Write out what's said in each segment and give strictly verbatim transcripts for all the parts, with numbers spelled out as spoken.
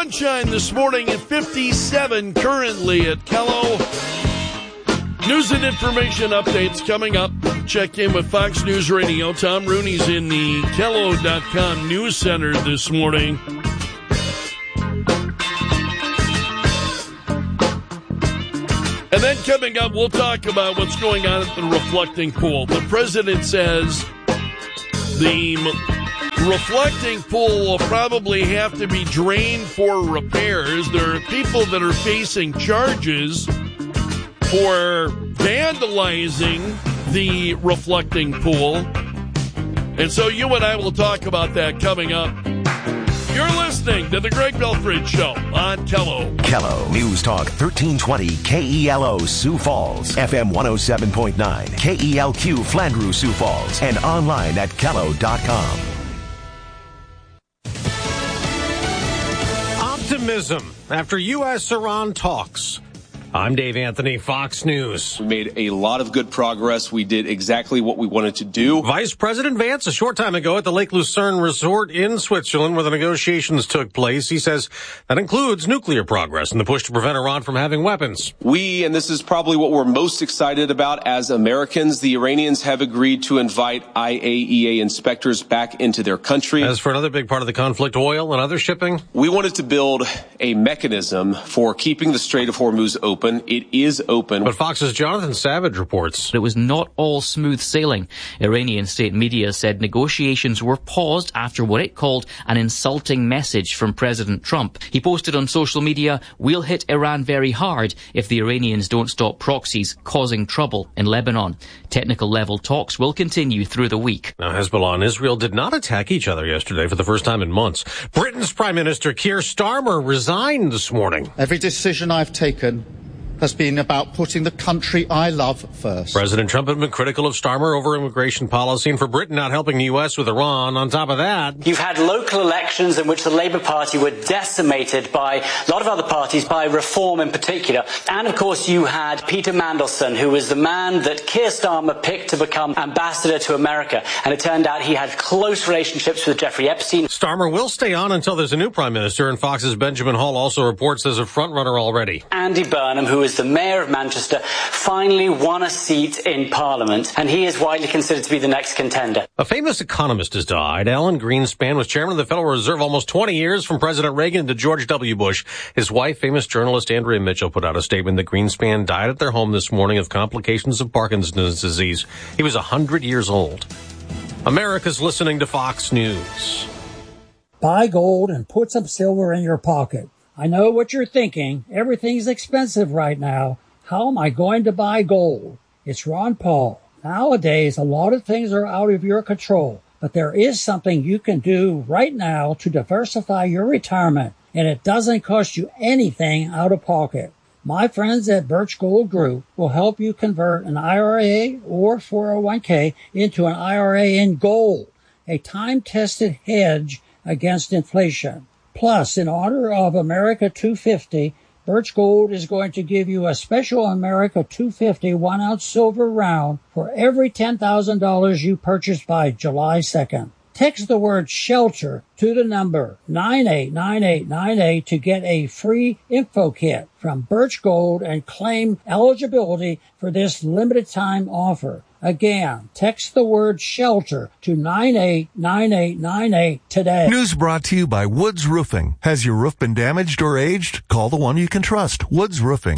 sunshine this morning at fifty-seven currently at Kello. News and information updates coming up. Check in with Fox News Radio. Tom Rooney's in the Kello dot com News Center this morning. And then coming up, we'll talk about what's going on at the reflecting pool. The president says the m- reflecting pool will probably have to be drained for repairs. There are people that are facing charges for vandalizing the reflecting pool. And so you and I will talk about that coming up. You're listening to the Greg Belfridge Show on Kello. Kello News Talk thirteen twenty K E L O Sioux Falls, F M one oh seven point nine, K E L Q Flandreau Sioux Falls, and online at Kello dot com. Optimism after U S Iran talks. I'm Dave Anthony, Fox News. We made a lot of good progress. We did exactly what we wanted to do. Vice President Vance, a short time ago at the Lake Lucerne Resort in Switzerland where the negotiations took place, he says that includes nuclear progress and the push to prevent Iran from having weapons. We, and this is probably what we're most excited about as Americans, the Iranians have agreed to invite I A E A inspectors back into their country. As for another big part of the conflict, oil and other shipping? We wanted to build a mechanism for keeping the Strait of Hormuz open. It is open. But Fox's Jonathan Savage reports it was not all smooth sailing. Iranian state media said negotiations were paused after what it called an insulting message from President Trump. He posted on social media, "We'll hit Iran very hard if the Iranians don't stop proxies causing trouble in Lebanon." Technical level talks will continue through the week. Now, Hezbollah and Israel did not attack each other yesterday for the first time in months. Britain's Prime Minister Keir Starmer resigned this morning. Every decision I've taken has been about putting the country I love first. President Trump had been critical of Starmer over immigration policy and for Britain not helping the U S with Iran. On top of that, you've had local elections in which the Labour Party were decimated by a lot of other parties, by Reform in particular. And of course you had Peter Mandelson, who was the man that Keir Starmer picked to become ambassador to America. And it turned out he had close relationships with Jeffrey Epstein. Starmer will stay on until there's a new prime minister, and Fox's Benjamin Hall also reports there's a frontrunner already. Andy Burnham, who is the mayor of Manchester, finally won a seat in Parliament, and he is widely considered to be the next contender. A famous economist has died. Alan Greenspan was chairman of the Federal Reserve almost twenty years, from President Reagan to George W. Bush. His wife, famous journalist Andrea Mitchell, put out a statement that Greenspan died at their home this morning of complications of Parkinson's disease. He was one hundred years old. America's listening to Fox News. Buy gold and put some silver in your pocket. I know what you're thinking. Everything's expensive right now. How am I going to buy gold? It's Ron Paul. Nowadays, a lot of things are out of your control, but there is something you can do right now to diversify your retirement, and it doesn't cost you anything out of pocket. My friends at Birch Gold Group will help you convert an I R A or four oh one k into an I R A in gold, a time-tested hedge against inflation. Plus, in honor of America two fifty, Birch Gold is going to give you a special America two fifty one-ounce silver round for every ten thousand dollars you purchase by July second. Text the word SHELTER to the number nine eight nine eight nine eight to get a free info kit from Birch Gold and claim eligibility for this limited-time offer. Again, text the word SHELTER to nine eight nine eight nine eight today. News brought to you by Woods Roofing. Has your roof been damaged or aged? Call the one you can trust, Woods Roofing.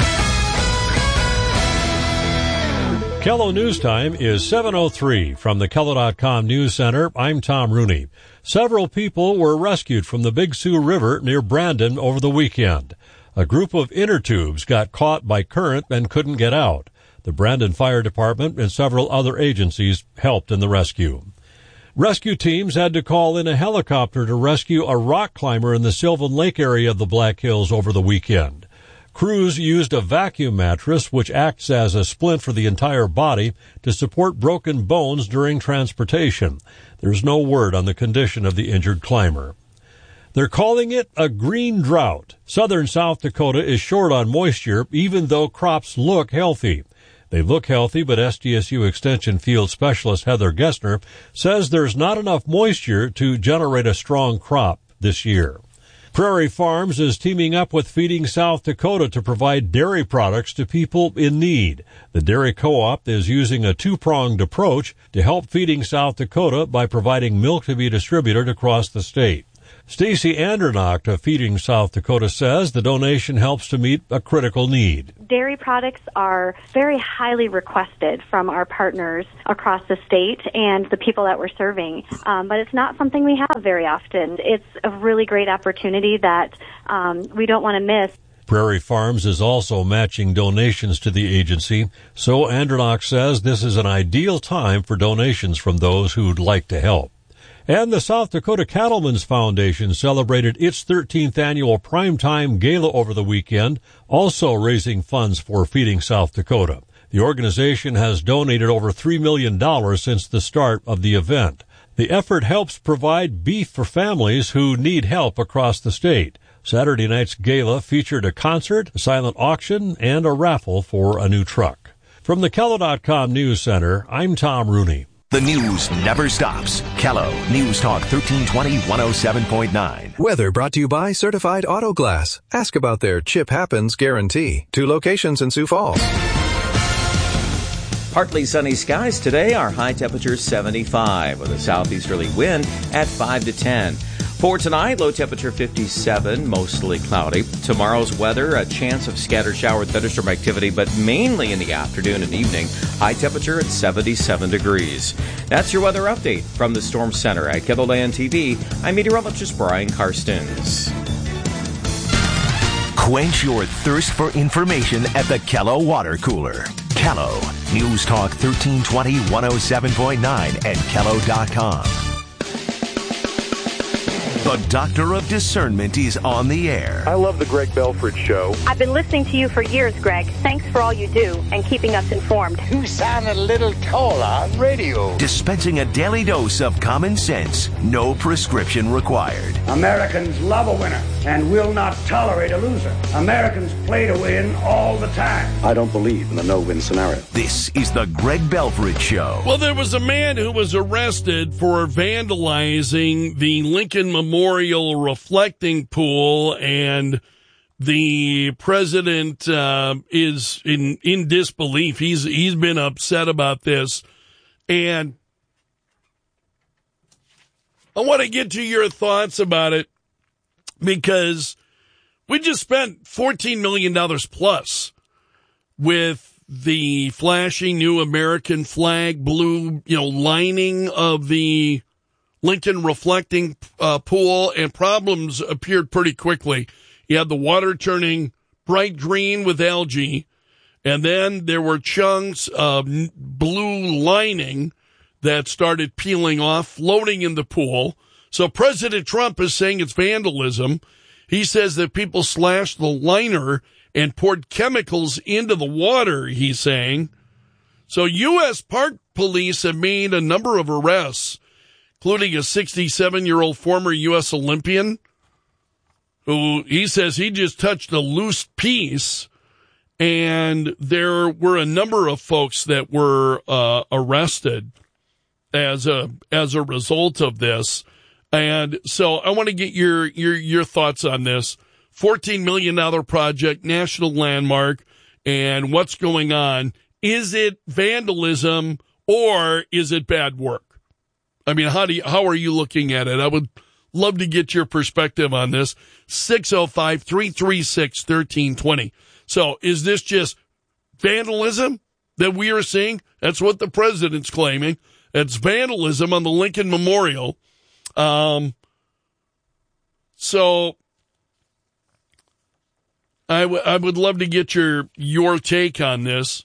Kello News Time is seven oh three. From the Kello dot com News Center, I'm Tom Rooney. Several people were rescued from the Big Sioux River near Brandon over the weekend. A group of inner tubes got caught by current and couldn't get out. The Brandon Fire Department and several other agencies helped in the rescue. Rescue teams had to call in a helicopter to rescue a rock climber in the Sylvan Lake area of the Black Hills over the weekend. Crews used a vacuum mattress, which acts as a splint for the entire body, to support broken bones during transportation. There's no word on the condition of the injured climber. They're calling it a green drought. Southern South Dakota is short on moisture, even though crops look healthy. They look healthy, but S D S U Extension Field Specialist Heather Gessner says there's not enough moisture to generate a strong crop this year. Prairie Farms is teaming up with Feeding South Dakota to provide dairy products to people in need. The Dairy Co-op is using a two-pronged approach to help Feeding South Dakota by providing milk to be distributed across the state. Stacy Andernach of Feeding South Dakota says the donation helps to meet a critical need. Dairy products are very highly requested from our partners across the state and the people that we're serving, um, but it's not something we have very often. It's a really great opportunity that um, we don't want to miss. Prairie Farms is also matching donations to the agency, so Andernach says this is an ideal time for donations from those who'd like to help. And the South Dakota Cattlemen's Foundation celebrated its thirteenth annual Primetime Gala over the weekend, also raising funds for Feeding South Dakota. The organization has donated over three million dollars since the start of the event. The effort helps provide beef for families who need help across the state. Saturday night's gala featured a concert, a silent auction, and a raffle for a new truck. From the Kello dot com News Center, I'm Tom Rooney. The news never stops. Kello News Talk thirteen twenty, one oh seven point nine. Weather brought to you by Certified Auto Glass. Ask about their Chip Happens guarantee. Two locations in Sioux Falls. Partly sunny skies today. Our high temperature seventy-five with a southeasterly wind at five to ten. For tonight, low temperature fifty-seven, mostly cloudy. Tomorrow's weather, a chance of scattered shower and thunderstorm activity, but mainly in the afternoon and evening. High temperature at seventy-seven degrees. That's your weather update from the Storm Center at KELOLAND T V. I'm meteorologist Brian Karstens. Quench your thirst for information at the Kello Water Cooler. Kello News Talk thirteen twenty, one oh seven point nine and Kello dot com. The Doctor of Discernment is on the air. I love the Greg Belford Show. I've been listening to you for years, Greg. Thanks for all you do and keeping us informed. You sound a little taller on radio. Dispensing a daily dose of common sense, no prescription required. Americans love a winner and will not tolerate a loser. Americans play to win all the time. I don't believe in the no-win scenario. This is the Greg Belford Show. Well, there was a man who was arrested for vandalizing the Lincoln Memorial reflecting pool, and the president uh, is in, in disbelief. He's he's been upset about this, and I want to get to your thoughts about it, because we just spent fourteen million dollars plus with the flashing new American flag blue, you know, lining of the Lincoln reflecting uh, pool, and problems appeared pretty quickly. You had the water turning bright green with algae, and then there were chunks of blue lining that started peeling off, floating in the pool. So President Trump is saying it's vandalism. He says that people slashed the liner and poured chemicals into the water, he's saying. So U S Park Police have made a number of arrests, including a sixty-seven-year-old former U S Olympian who he says he just touched a loose piece. And there were a number of folks that were uh, arrested as a as a result of this. And so I want to get your your your thoughts on this. fourteen million dollars project, national landmark, and what's going on. Is it vandalism or is it bad work? I mean, how do you, how are you looking at it? I would love to get your perspective on this. six oh five, three three six, one three two oh. So is this just vandalism that we are seeing? That's what the president's claiming. It's vandalism on the Lincoln Memorial. Um, so I, w- I would love to get your, your take on this.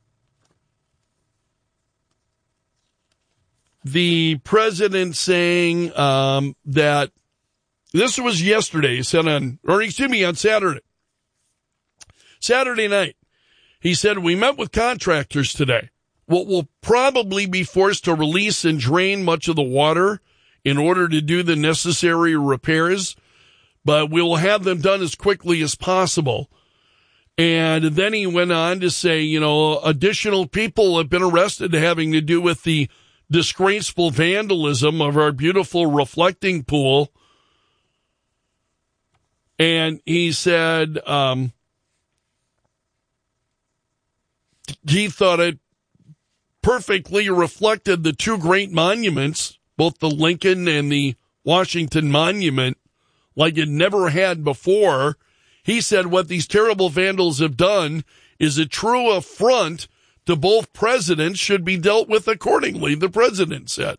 The president saying um, that this was yesterday, he said on, or excuse me, on Saturday. Saturday night, he said, we met with contractors today. What will probably be forced to release and drain much of the water in order to do the necessary repairs, but we will have them done as quickly as possible. And then he went on to say, you know, additional people have been arrested having to do with the disgraceful vandalism of our beautiful reflecting pool. And he said um, he thought it perfectly reflected the two great monuments, both the Lincoln and the Washington Monument, like it never had before. He said what these terrible vandals have done is a true affront to both presidents, should be dealt with accordingly, the president said.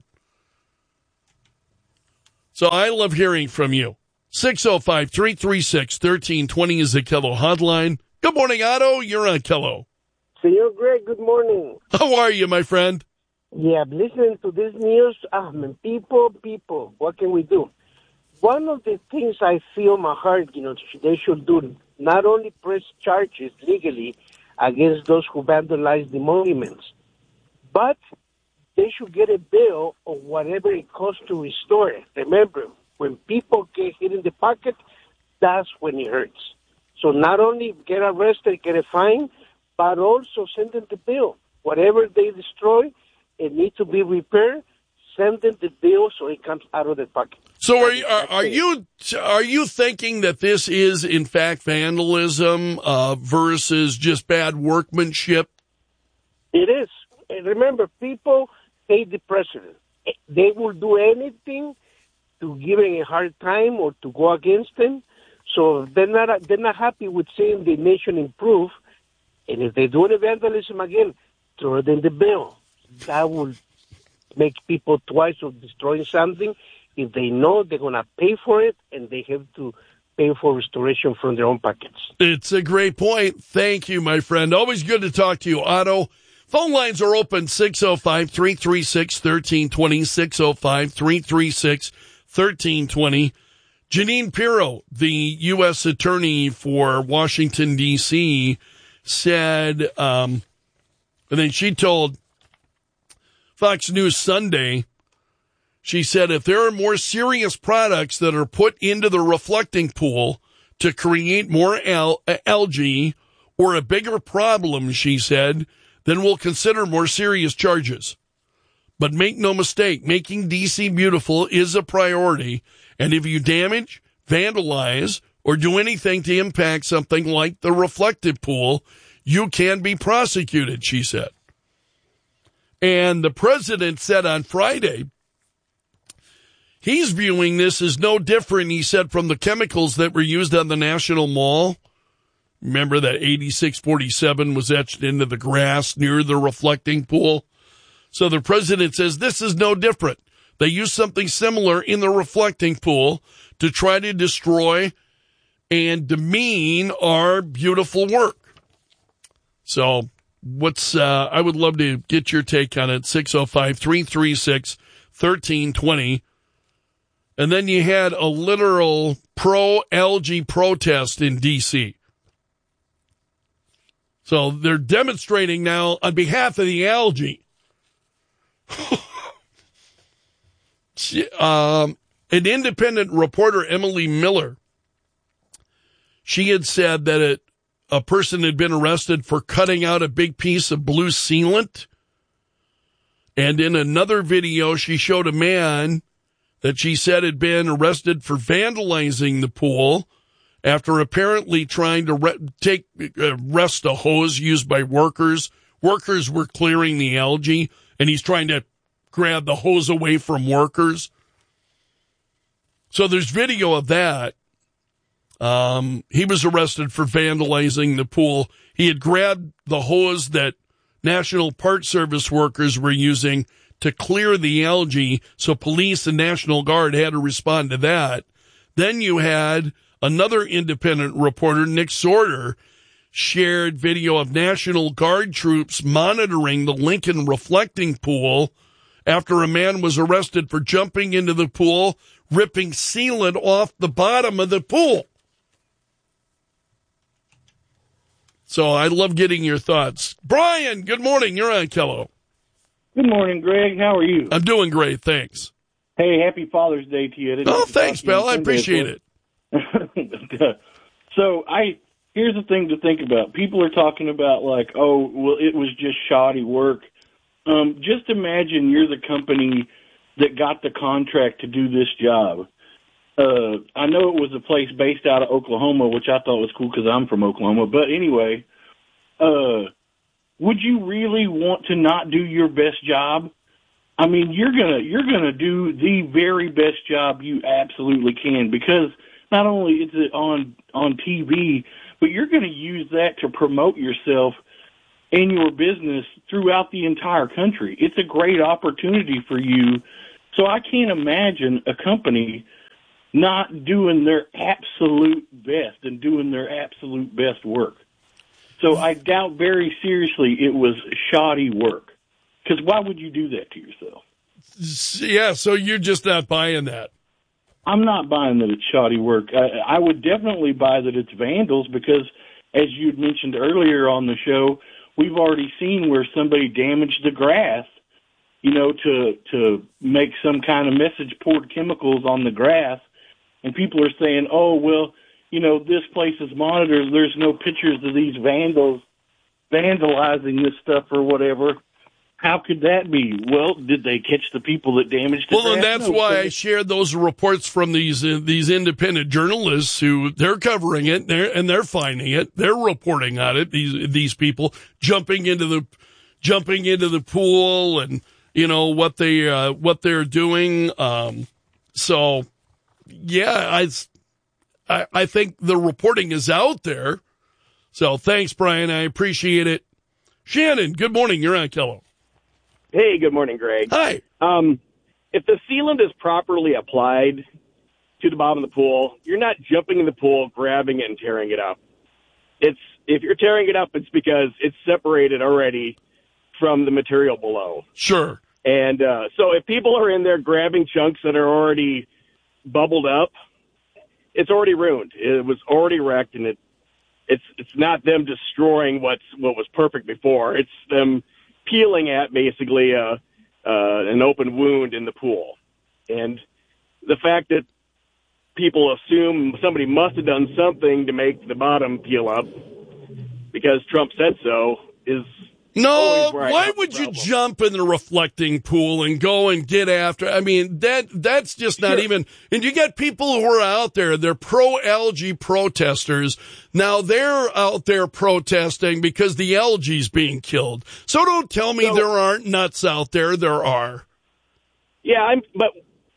So I love hearing from you. six oh five, three three six, one three two zero is the Kello hotline. Good morning, Otto. You're on Kello. Senor Greg, good morning. How are you, my friend? Yeah, I'm listening to this news. Ah, man, people, people, what can we do? One of the things I feel my heart, you know, they should do, not only press charges legally against those who vandalize the monuments, but they should get a bill of whatever it costs to restore it. Remember, when people get hit in the pocket, that's when it hurts. So not only get arrested, get a fine, but also send them the bill. Whatever they destroy, it needs to be repaired. Send them the bill so it comes out of their pocket. So are you, are, are you are you thinking that this is in fact vandalism uh, versus just bad workmanship? It is. And remember, people hate the president. They will do anything to give him a hard time or to go against him. So they're not they're not happy with seeing the nation improve. And if they do any vandalism again, throw it in the bill. That will make people twice of destroying something if they know they're going to pay for it and they have to pay for restoration from their own pockets. It's a great point. Thank you, my friend. Always good to talk to you, Otto. Phone lines are open, six oh five, three three six, one three two zero, six oh five, three three six, one three two zero. Jeanine Pirro, the U S attorney for Washington, D C, said, um, and then she told Fox News Sunday, she said, if there are more serious products that are put into the reflecting pool to create more al- algae or a bigger problem, she said, then we'll consider more serious charges. But make no mistake, making D C beautiful is a priority. And if you damage, vandalize, or do anything to impact something like the reflective pool, you can be prosecuted, she said. And the president said on Friday, he's viewing this as no different, he said, from the chemicals that were used on the National Mall. Remember that eighty-six forty-seven was etched into the grass near the reflecting pool? So the president says this is no different. They used something similar in the reflecting pool to try to destroy and demean our beautiful work. So what's uh, I would love to get your take on it, six oh five, three three six, one three two zero. And then you had a literal pro-algae protest in D C So they're demonstrating now on behalf of the algae. um, an independent reporter, Emily Miller, she had said that it, a person had been arrested for cutting out a big piece of blue sealant. And in another video, she showed a man that she said had been arrested for vandalizing the pool after apparently trying to re- take uh, wrest a hose used by workers. Workers were clearing the algae, and he's trying to grab the hose away from workers. So there's video of that. Um, he was arrested for vandalizing the pool. He had grabbed the hose that National Park Service workers were using to clear the algae, so police and National Guard had to respond to that. Then you had another independent reporter, Nick Sorter, shared video of National Guard troops monitoring the Lincoln reflecting pool after a man was arrested for jumping into the pool, ripping sealant off the bottom of the pool. So I love getting your thoughts. Brian, good morning. You're on Kello. Good morning, Greg. How are you? I'm doing great, thanks. Hey, happy Father's Day to you. Oh, thanks, Bill. I appreciate it. So I here's the thing to think about. People are talking about like, oh, well, it was just shoddy work. Um, just imagine you're the company that got the contract to do this job. Uh, I know it was a place based out of Oklahoma, which I thought was cool because I'm from Oklahoma. But anyway, uh, would you really want to not do your best job? I mean, you're gonna you're gonna do the very best job you absolutely can, because not only is it on on T V, but you're going to use that to promote yourself and your business throughout the entire country. It's a great opportunity for you. So I can't imagine a company not doing their absolute best and doing their absolute best work. So I doubt very seriously it was shoddy work. Because why would you do that to yourself? Yeah, so you're just not buying that. I'm not buying that it's shoddy work. I, I would definitely buy that it's vandals because, as you had mentioned earlier on the show, we've already seen where somebody damaged the grass, you know, to to make some kind of message, poured chemicals on the grass, and people are saying, oh, well, you know, this place is monitored. There's no pictures of these vandals vandalizing this stuff or whatever. How could that be? Well, did they catch the people that damaged the Well, and grass? that's No, why I shared those reports from these uh, these independent journalists who they're covering it, they're, and they're finding it, they're reporting on it. These these people jumping into the jumping into the pool, and you know what they uh, what they're doing. Um, so, yeah, I, I I think the reporting is out there. So, thanks, Brian. I appreciate it. Shannon, good morning. You're on Kello. Hey, good morning, Greg. Hi. Um, if the sealant is properly applied to the bottom of the pool, you're not jumping in the pool, grabbing it, and tearing it up. It's if you're tearing it up, it's because it's separated already from the material below. Sure. And uh, so if people are in there grabbing chunks that are already bubbled up, it's already ruined. It was already wrecked, and it it's it's not them destroying what's what was perfect before. It's them peeling at basically uh, uh, an open wound in the pool. And the fact that people assume somebody must have done something to make the bottom peel up because Trump said so is no. Why Why would you jump in the reflecting pool and go and get after? I mean, that that's just not Sure. even. And you get people who are out there. They're pro-algae protesters. Now they're out there protesting because the algae's being killed. So don't tell me So- there aren't nuts out there. There are. Yeah, I'm, but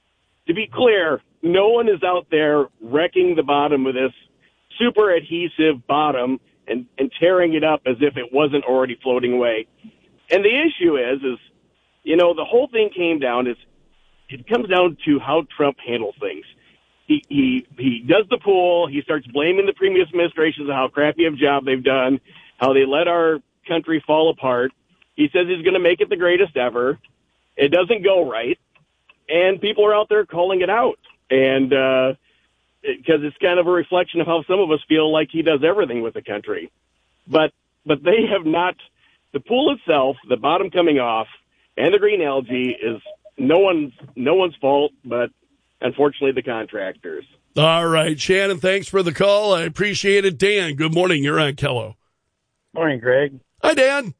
to be clear, no one is out there wrecking the bottom of this super adhesive bottom and, and tearing it up as if it wasn't already floating away. And the issue is, is, you know, the whole thing came down is it comes down to how Trump handles things. He, he, he does the pool. He starts blaming the previous administrations on how crappy of a job they've done, how they let our country fall apart. He says he's going to make it the greatest ever. It doesn't go right. And people are out there calling it out. And, uh, because it's kind of a reflection of how some of us feel like he does everything with the country. But but they have not, the pool itself, the bottom coming off, and the green algae is no one's, no one's fault, but unfortunately the contractors. All right, Shannon, thanks for the call. I appreciate it. Dan, good morning. You're on Kello. Morning, Greg. Hi, Dan.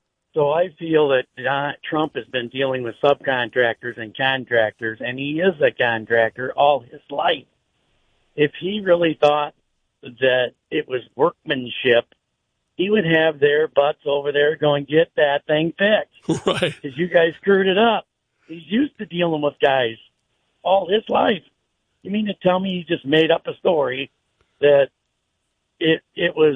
So I feel that Don, Trump has been dealing with subcontractors and contractors, and he is a contractor all his life. If he really thought that it was workmanship, he would have their butts over there going, get that thing fixed. Right. Because you guys screwed it up. He's used to dealing with guys all his life. You mean to tell me he just made up a story that it it was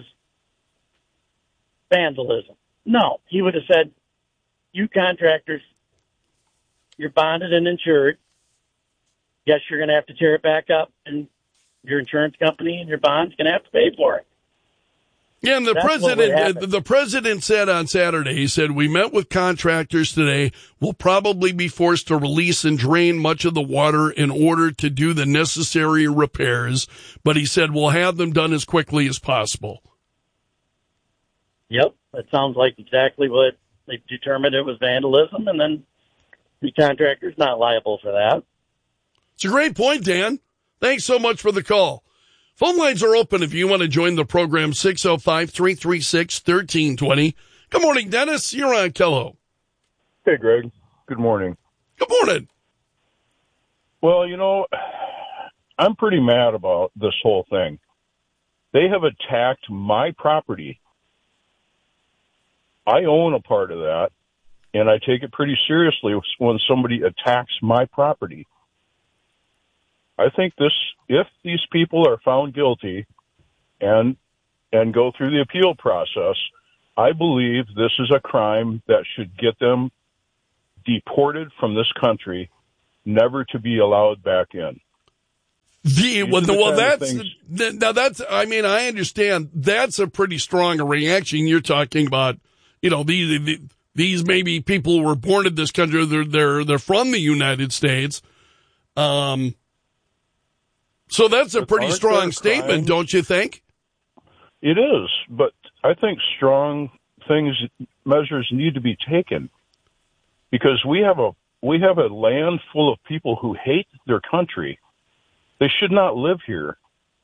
vandalism? No. He would have said, you contractors, you're bonded and insured. Yes, you're going to have to tear it back up, and your insurance company and your bond's going to have to pay for it. Yeah, and the That's what would president, happen. the president said on Saturday, he said, we met with contractors today. We'll probably be forced to release and drain much of the water in order to do the necessary repairs. But he said, we'll have them done as quickly as possible. Yep, that sounds like exactly what they determined it was vandalism, and then the contractor's not liable for that. It's a great point, Dan. Thanks so much for the call. Phone lines are open if you want to join the program, six oh five, three three six, one three two zero. Good morning, Dennis. You're on Kello. Hey, Greg. Good morning. Good morning. Well, you know, I'm pretty mad about this whole thing. They have attacked my property. I own a part of that, and I take it pretty seriously when somebody attacks my property. I think this, if these people are found guilty and and go through the appeal process, I believe this is a crime that should get them deported from this country, never to be allowed back in. The, well, the, well that's, the, now that's, I mean, I understand that's a pretty strong reaction. You're talking about, you know, these, the, these maybe people who were born in this country, they're, they're, they're from the United States. Um, so that's a pretty strong statement, don't you think? It is, but I think strong things, measures need to be taken because we have a, we have a land full of people who hate their country. They should not live here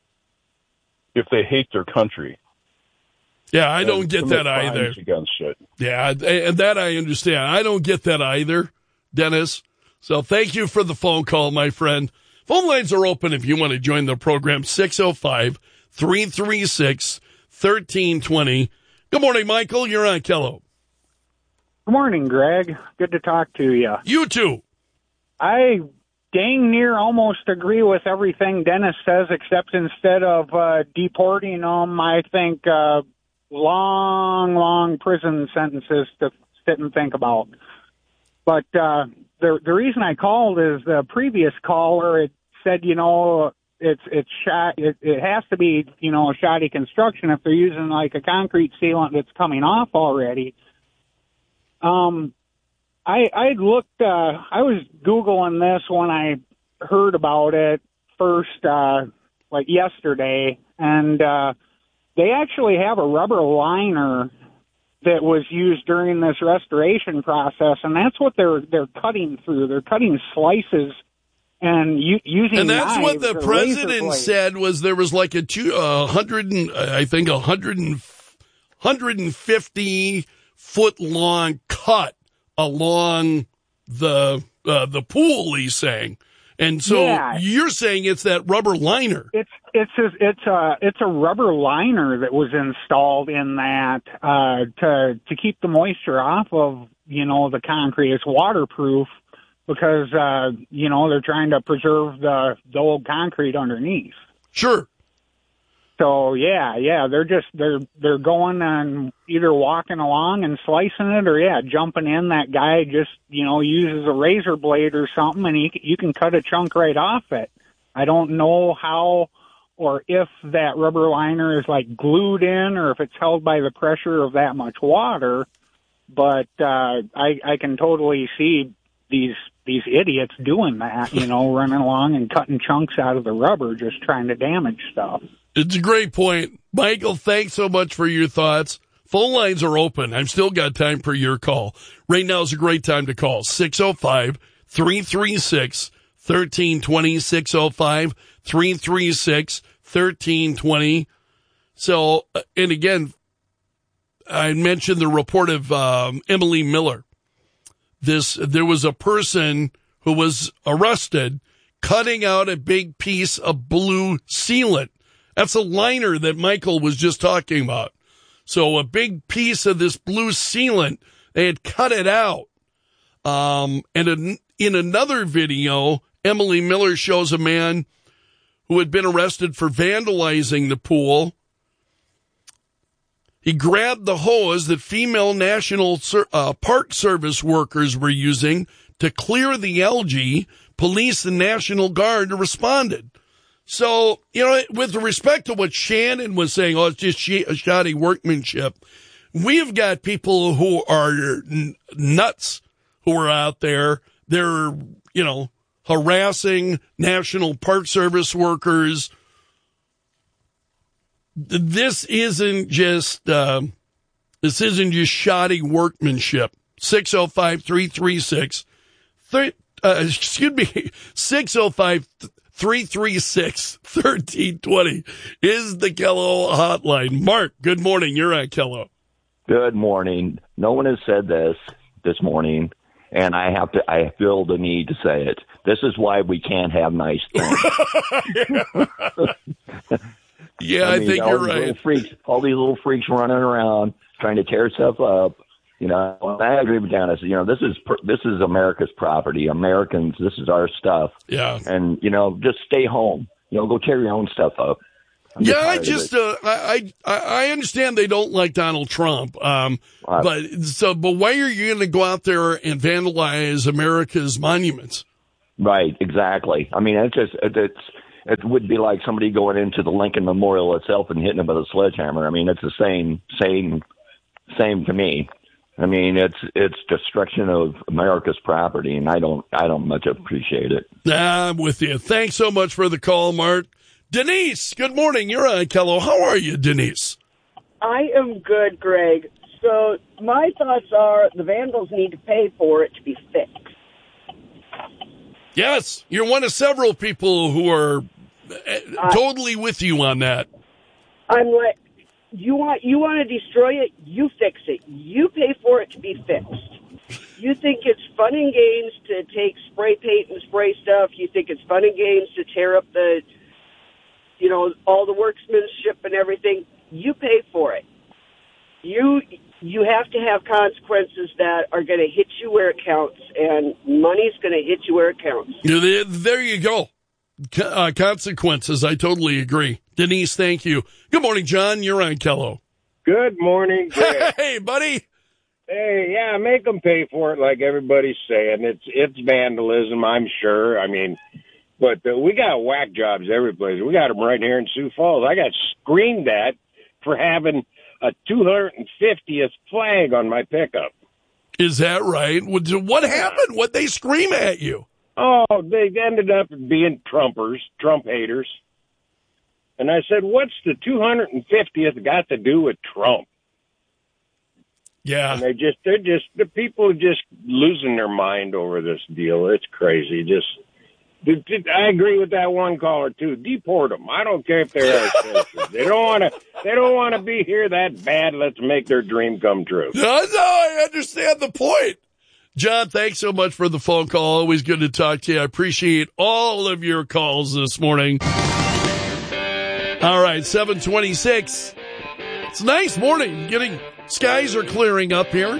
if they hate their country. Yeah, I don't get that either. Against it. Yeah, and that I understand. I don't get that either, Dennis. So thank you for the phone call, my friend. Phone lines are open if you want to join the program, six oh five, three three six, one three two zero. Good morning, Michael. You're on Kello. Good morning, Greg. Good to talk to you. You too. I dang near almost agree with everything Dennis says, except instead of uh, deporting them, I think uh, long, long prison sentences to sit and think about. But uh, the the reason I called is the previous caller, it said, you know, it's it's shot. It, it has to be, you know, shoddy construction if they're using like a concrete sealant that's coming off already. Um. I, I looked, uh, I was Googling this when I heard about it first, uh, like yesterday, and, uh, they actually have a rubber liner that was used during this restoration process, and that's what they're, they're cutting through. They're cutting slices and u- using And that's what the knives or president razor blades. said was there was like a two, uh, hundred, and, I think a hundred and, one fifty foot long cut along the uh, the pool, he's saying, and so Yeah. you're saying it's that rubber liner. It's it's a, it's a it's a rubber liner that was installed in that uh, to to keep the moisture off of, you know, the concrete. It's waterproof because uh, you know, they're trying to preserve the the old concrete underneath. Sure. So yeah, yeah, they're just they're they're going and either walking along and slicing it, or yeah, jumping in. That guy just, you know, uses a razor blade or something, and he, you can cut a chunk right off it. I don't know how or if that rubber liner is like glued in, or if it's held by the pressure of that much water. But uh, I I can totally see these these idiots doing that, you know, running along and cutting chunks out of the rubber, just trying to damage stuff. It's a great point. Michael, thanks so much for your thoughts. Phone lines are open. I've still got time for your call. Right now is a great time to call. six oh five, three three six, one three two zero, six oh five, three three six, one three two zero. So, and again, I mentioned the report of um, Emily Miller. This, there was a person who was arrested cutting out a big piece of blue sealant. That's a liner that Michael was just talking about. So a big piece of this blue sealant, they had cut it out. Um, and in, in another video, Emily Miller shows a man who had been arrested for vandalizing the pool. He grabbed the hose that female National uh, Park Service workers were using to clear the algae. Police and National Guard responded. So, you know, with respect to what Shannon was saying, oh, it's just shoddy workmanship. We've got people who are n- nuts who are out there. They're, you know, harassing National Park Service workers. This isn't just, uh, this isn't just shoddy workmanship. six oh five, three three six, uh, excuse me, six oh five, three three six, one three two zero is the Kello hotline. Mark, good morning. You're at Kello. Good morning. No one has said this this morning, and I have to. I feel the need to say it. This is why we can't have nice things. yeah, I, I mean, think all you're these right. Little freaks, all these little freaks running around trying to tear stuff up. You know, I agree with Dennis. You know, this is this is America's property. Americans, this is our stuff. Yeah. And you know, just stay home. You know, go tear your own stuff up. I'm yeah, I tired of just it. uh, I, I I understand they don't like Donald Trump, um, Uh, but so but why are you going to go out there and vandalize America's monuments? Right, exactly. I mean, it's just it, it's it would be like somebody going into the Lincoln Memorial itself and hitting it with a sledgehammer. I mean, it's the same same same to me. I mean, it's it's destruction of America's property, and I don't I don't much appreciate it. Nah, I'm with you. Thanks so much for the call, Mark. Denise, good morning. You're on Kello. How are you, Denise? I am good, Greg. So my thoughts are the vandals need to pay for it to be fixed. Yes, you're one of several people who are uh, totally with you on that. I'm like, you want you want to destroy it, you fix it. You pay for it to be fixed. You think it's fun and games to take spray paint and spray stuff. You think it's fun and games to tear up the, you know, all the workmanship and everything. You pay for it. You you have to have consequences that are going to hit you where it counts, and money's going to hit you where it counts. Yeah, there, there you go. Co- uh, consequences. I totally agree. Denise, thank you. Good morning, John. You're on Kello. Good morning, Greg. Hey, buddy. Hey, yeah, make them pay for it like everybody's saying. It's it's vandalism, I'm sure. I mean, but uh, we got whack jobs every place. We got them right here in Sioux Falls. I got screamed at for having a two hundred fiftieth flag on my pickup. Is that right? What, what happened? What'd they scream at you? Oh, they ended up being Trumpers, Trump haters. And I said, what's the two hundred fiftieth got to do with Trump? Yeah. And they just, they're just, the people are just losing their mind over this deal. It's crazy. Just, I agree with that one caller too. Deport them. I don't care if they're our citizens. They don't want to, they don't want to be here that bad. Let's make their dream come true. No, no, I understand the point. John, thanks so much for the phone call. Always good to talk to you. I appreciate all of your calls this morning. All right, seven twenty-six. It's a nice morning. Getting skies are clearing up here.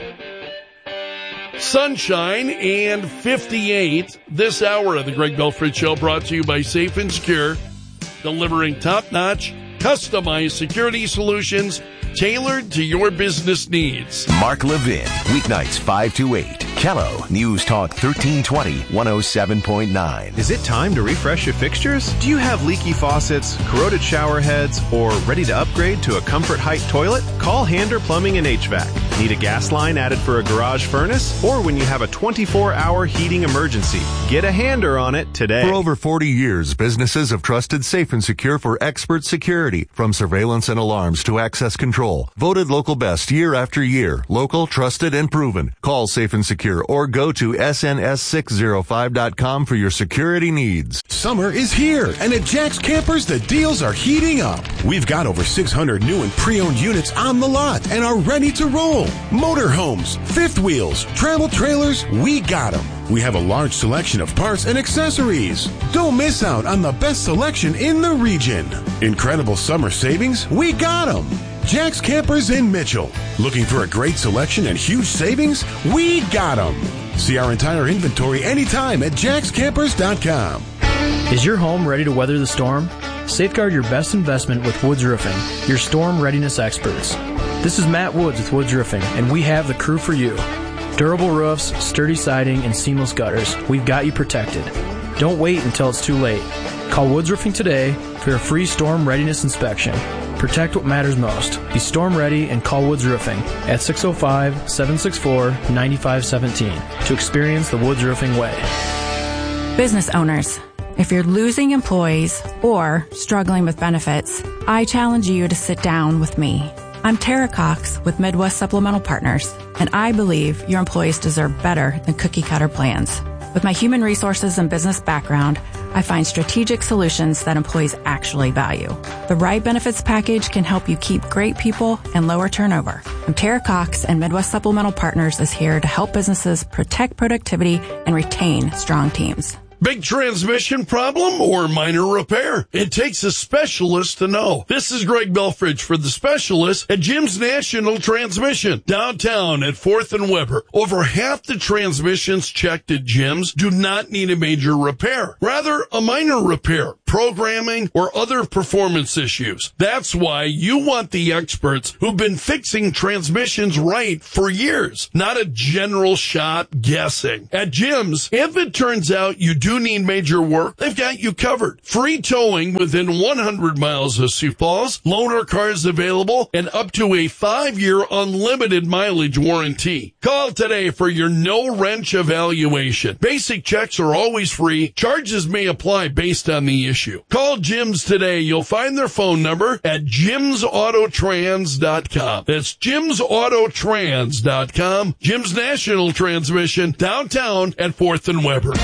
Sunshine and fifty-eight. This hour of the Greg Belford Show brought to you by Safe and Secure, delivering top-notch, customized security solutions tailored to your business needs. Mark Levin, weeknights five to eight. Kello, News Talk thirteen twenty, one oh seven point nine. Is it time to refresh your fixtures? Do you have leaky faucets, corroded shower heads, or ready to upgrade to a Comfort Height toilet? Call Hander Plumbing and H V A C. Need a gas line added for a garage furnace? Or when you have a twenty-four hour heating emergency? Get a Hander on it today. For over forty years, businesses have trusted Safe and Secure for expert security, from surveillance and alarms to access control. Voted local best year after year. Local, trusted, and proven. Call Safe and Secure or go to S N S six oh five dot com for your security needs. Summer is here, and at Jack's Campers, the deals are heating up. We've got over six hundred new and pre-owned units on the lot and are ready to roll. Motorhomes, fifth wheels, travel trailers, we got them. We have a large selection of parts and accessories. Don't miss out on the best selection in the region. Incredible summer savings, we got them. Jack's Campers in Mitchell. Looking for a great selection and huge savings? We got them. See our entire inventory anytime at jacks campers dot com. Is your home ready to weather the storm? Safeguard your best investment with Woods Roofing, your storm readiness experts. This is Matt Woods with Woods Roofing, and we have the crew for you. Durable roofs, sturdy siding, and seamless gutters. We've got you protected. Don't wait until it's too late. Call Woods Roofing today for a free storm readiness inspection. Protect what matters most. Be storm ready and call Woods Roofing at six oh five, seven six four, nine five one seven to experience the Woods Roofing way. Business owners, if you're losing employees or struggling with benefits, I challenge you to sit down with me. I'm Tara Cox with Midwest Supplemental Partners, and I believe your employees deserve better than cookie-cutter plans. With my human resources and business background, I find strategic solutions that employees actually value. The right benefits package can help you keep great people and lower turnover. I'm Tara Cox, and Midwest Supplemental Partners is here to help businesses protect productivity and retain strong teams. Big transmission problem or minor repair? It takes a specialist to know. This is Greg Belfridge for the specialist at Jim's National Transmission, downtown at fourth and Weber. Over half the transmissions checked at Jim's do not need a major repair, rather a minor repair, programming, or other performance issues. That's why you want the experts who've been fixing transmissions right for years, not a general shot guessing. At Jim's, if it turns out you do need major work, they've got you covered. Free towing within one hundred miles of Sioux Falls, loaner cars available, and up to a five-year unlimited mileage warranty. Call today for your no-wrench evaluation. Basic checks are always free. Charges may apply based on the issue. Call Jim's today. You'll find their phone number at jims auto trans dot com. That's jims auto trans dot com. Jim's National Transmission, downtown at fourth and Weber.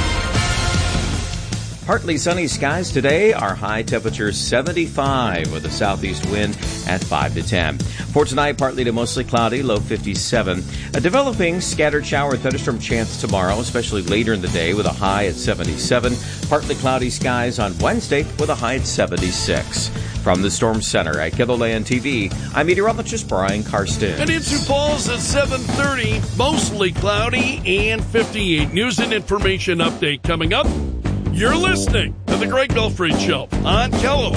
Partly sunny skies today. Our high temperature seventy-five with a southeast wind at five to ten. For tonight, partly to mostly cloudy, low fifty-seven. A developing scattered shower and thunderstorm chance tomorrow, especially later in the day with a high at seventy-seven. Partly cloudy skies on Wednesday with a high at seventy-six. From the Storm Center at KELOLAND T V, I'm meteorologist Brian Karsten. And in Sioux Falls at seven thirty, mostly cloudy and fifty-eight. News and information update coming up. You're listening to The Greg Belfridge Show on Kello.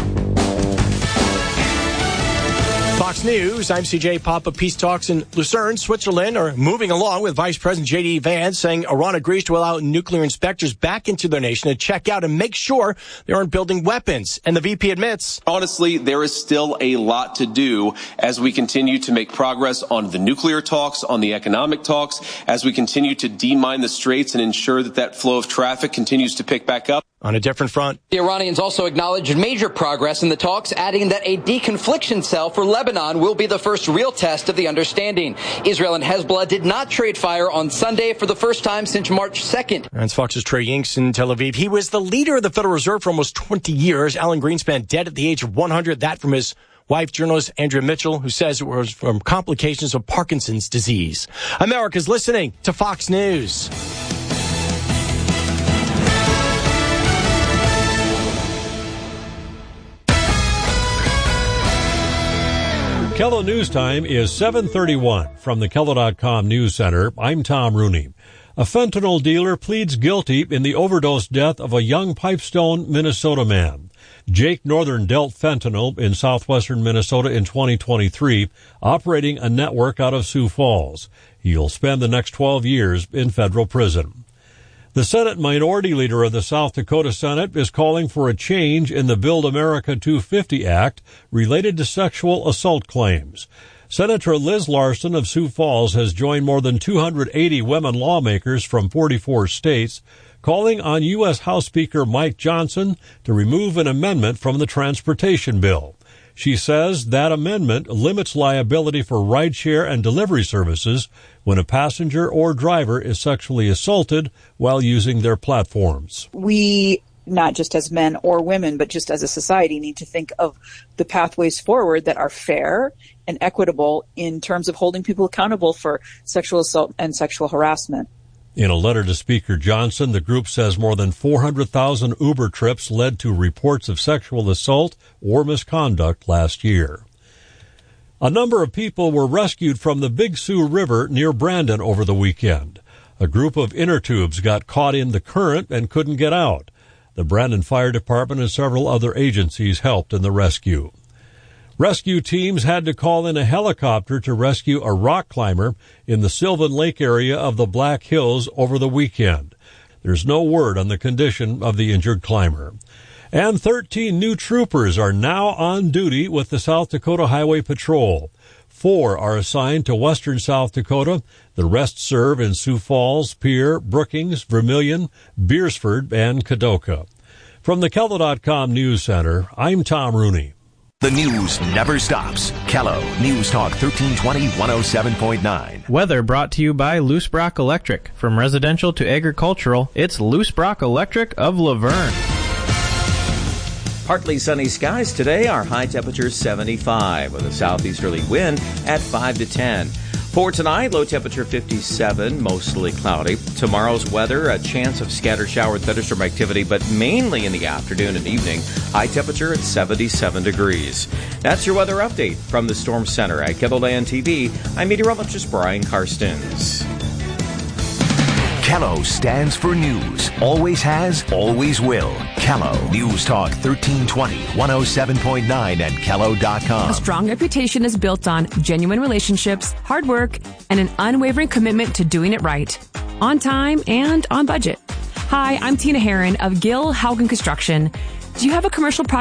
Fox News, I'm C J Papa. Peace talks in Lucerne, Switzerland are moving along with Vice President J D. Vance saying Iran agrees to allow nuclear inspectors back into their nation to check out and make sure they aren't building weapons. And the V P admits, honestly, there is still a lot to do as we continue to make progress on the nuclear talks, on the economic talks, as we continue to demine the straits and ensure that that flow of traffic continues to pick back up. On a different front, the Iranians also acknowledged major progress in the talks, adding that a deconfliction cell for Lebanon will be the first real test of the understanding. Israel and Hezbollah did not trade fire on Sunday for the first time since March second. That's Fox's Trey Yinks in Tel Aviv. He was the leader of the Federal Reserve for almost twenty years. Alan Greenspan dead at the age of one hundred. That from his wife, journalist Andrea Mitchell, who says it was from complications of Parkinson's disease. America's listening to Fox News. Kello News Time is seven thirty-one. From the Kello dot com News Center, I'm Tom Rooney. A fentanyl dealer pleads guilty in the overdose death of a young Pipestone, Minnesota man. Jake Northern dealt fentanyl in southwestern Minnesota in twenty twenty-three, operating a network out of Sioux Falls. He'll spend the next twelve years in federal prison. The Senate Minority Leader of the South Dakota Senate is calling for a change in the Build America two fifty Act related to sexual assault claims. Senator Liz Larson of Sioux Falls has joined more than two hundred eighty women lawmakers from forty-four states, calling on U S House Speaker Mike Johnson to remove an amendment from the transportation bill. She says that amendment limits liability for rideshare and delivery services when a passenger or driver is sexually assaulted while using their platforms. We, not just as men or women, but just as a society, need to think of the pathways forward that are fair and equitable in terms of holding people accountable for sexual assault and sexual harassment. In a letter to Speaker Johnson, the group says more than four hundred thousand Uber trips led to reports of sexual assault or misconduct last year. A number of people were rescued from the Big Sioux River near Brandon over the weekend. A group of inner tubes got caught in the current and couldn't get out. The Brandon Fire Department and several other agencies helped in the rescue. Rescue teams had to call in a helicopter to rescue a rock climber in the Sylvan Lake area of the Black Hills over the weekend. There's no word on the condition of the injured climber. And thirteen new troopers are now on duty with the South Dakota Highway Patrol. Four are assigned to western South Dakota. The rest serve in Sioux Falls, Pierre, Brookings, Vermilion, Beersford, and Kadoka. From the Kello dot com News Center, I'm Tom Rooney. The news never stops. Kello News Talk thirteen twenty, one oh seven point nine. Weather brought to you by Loose Brock Electric. From residential to agricultural, it's Loose Brock Electric of Laverne. Partly sunny skies today. Our high temperature seventy-five with a southeasterly wind at five to ten. For tonight, low temperature fifty-seven, mostly cloudy. Tomorrow's weather, a chance of scattered shower thunderstorm activity, but mainly in the afternoon and evening. High temperature at seventy-seven degrees. That's your weather update from the Storm Center at KELOLAND T V. I'm meteorologist Brian Karstens. Kello stands for news. Always has, always will. Kello News Talk thirteen twenty, one oh seven point nine and Kello dot com. A strong reputation is built on genuine relationships, hard work, and an unwavering commitment to doing it right. On time and on budget. Hi, I'm Tina Herron of Gill Haugen Construction. Do you have a commercial project